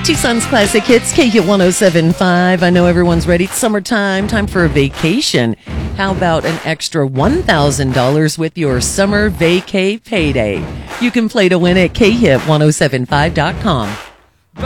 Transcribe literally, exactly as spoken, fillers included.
Tucson's Classic Hits, K Hit one oh seven point five. I know everyone's ready. It's summertime, time for a vacation. How about an extra one thousand dollars with your summer vacay payday? You can play to win at K Hit one oh seven five dot com.